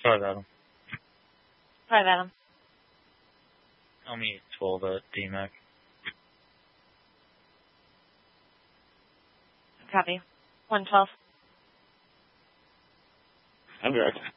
5 Adam. 5 Adam. Tell me 12 at DMAC. Copy. 112. I'm direct.